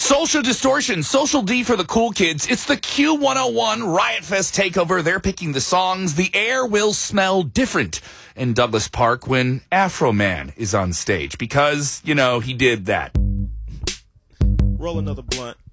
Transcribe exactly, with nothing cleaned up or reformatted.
Social Distortion, Social D for the cool kids. It's the Q one oh one Riot Fest takeover. They're picking the songs. The air will smell different in Douglas Park when Afro Man is on stage because, you know, he did that. Roll another blunt.